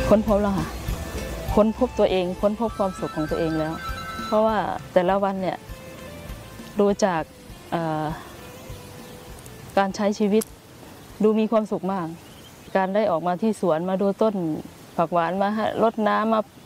ค้นพบแล้วค่ะค้นพบตัวเองค้นพบความสุขของตัวเองแล้วเพราะว่าแต่ละวันเนี่ยดูจากการใช้ชีวิตดูมีความสุขมากการได้ออกมาที่สวนมาดูต้นผักหวานมารดน้ำมา